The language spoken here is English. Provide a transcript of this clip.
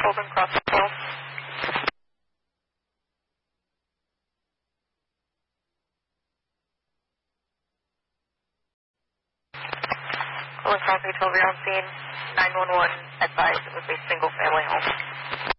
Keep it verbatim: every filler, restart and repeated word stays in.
Golden Cross twelve. Golden Cross twelve, you're on scene. nine one one advised it was a single family home.